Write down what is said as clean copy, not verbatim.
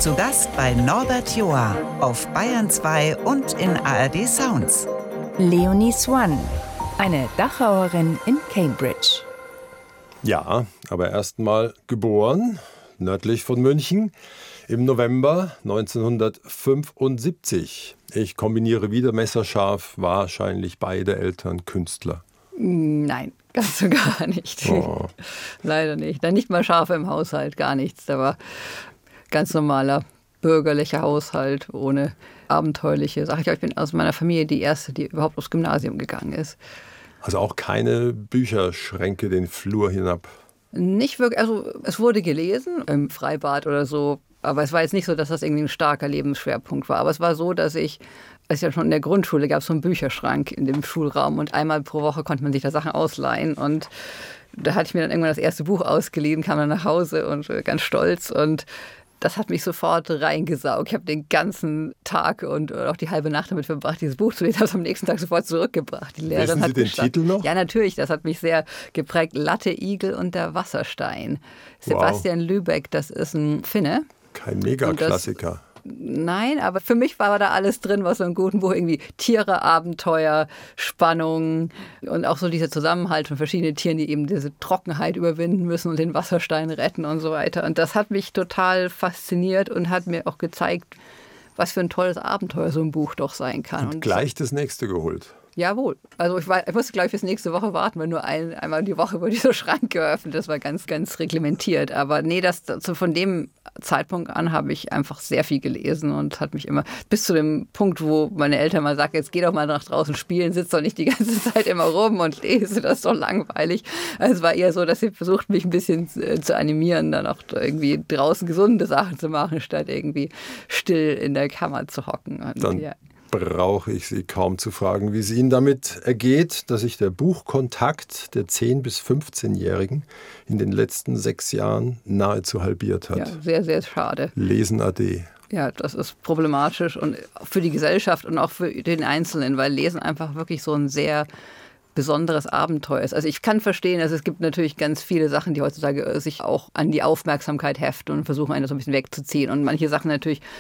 Zu Gast bei Norbert Joa auf Bayern 2 und in ARD Sounds. Leonie Swann, eine Dachauerin in Cambridge. Ja, aber erst mal geboren, nördlich von München, im November 1975. Ich kombiniere wieder messerscharf, wahrscheinlich beide Eltern Künstler. Nein, ganz und gar nicht. Oh. Leider nicht. Dann nicht mal Schafe im Haushalt, gar nichts. Da war ganz normaler bürgerlicher Haushalt ohne abenteuerliche Sachen. Ich glaube, ich bin aus meiner Familie die Erste, die überhaupt aufs Gymnasium gegangen ist. Also auch keine Bücherschränke den Flur hinab? Nicht wirklich, also es wurde gelesen im Freibad oder so, aber es war jetzt nicht so, dass das irgendwie ein starker Lebensschwerpunkt war. Aber es war so, dass ich ja schon in der Grundschule gab es so einen Bücherschrank in dem Schulraum und einmal pro Woche konnte man sich da Sachen ausleihen und da hatte ich mir dann irgendwann das erste Buch ausgeliehen, kam dann nach Hause und ganz stolz und das hat mich sofort reingesaugt. Ich habe den ganzen Tag und auch die halbe Nacht damit verbracht, dieses Buch zu lesen. Ich habe es am nächsten Tag sofort zurückgebracht. Die Lehrerin Wissen Sie den Titel noch? Ja, natürlich. Das hat mich sehr geprägt. Latte, Igel und der Wasserstein. Sebastian Lübeck, das ist ein Finne. Kein Megaklassiker. Nein, aber für mich war da alles drin, was so ein guten Buch irgendwie Tiere, Abenteuer, Spannung und auch so dieser Zusammenhalt von verschiedenen Tieren, die eben diese Trockenheit überwinden müssen und den Wasserstein retten und so weiter. Und das hat mich total fasziniert und hat mir auch gezeigt, was für ein tolles Abenteuer so ein Buch doch sein kann. Und gleich das nächste geholt. Jawohl. Also ich musste, glaube ich, bis nächste Woche warten, weil nur einmal die Woche wurde dieser Schrank geöffnet. Das war ganz, ganz reglementiert. Aber nee, von dem Zeitpunkt an habe ich einfach sehr viel gelesen und hat mich immer bis zu dem Punkt, wo meine Eltern mal sagten, jetzt geh doch mal nach draußen spielen, sitz doch nicht die ganze Zeit immer rum und lese, das ist doch langweilig. Also es war eher so, dass sie versucht, mich ein bisschen zu animieren, dann auch irgendwie draußen gesunde Sachen zu machen, statt irgendwie still in der Kammer zu hocken. Und, dann brauche ich Sie kaum zu fragen, wie es Ihnen damit ergeht, dass sich der Buchkontakt der 10- bis 15-Jährigen in den letzten 6 Jahren nahezu halbiert hat. Ja, sehr, sehr schade. Lesen ade. Ja, das ist problematisch und für die Gesellschaft und auch für den Einzelnen, weil Lesen einfach wirklich so ein sehr besonderes Abenteuer ist. Also ich kann verstehen, also es gibt natürlich ganz viele Sachen, die heutzutage sich auch an die Aufmerksamkeit heften und versuchen, einen so ein bisschen wegzuziehen. Und manche Sachen natürlich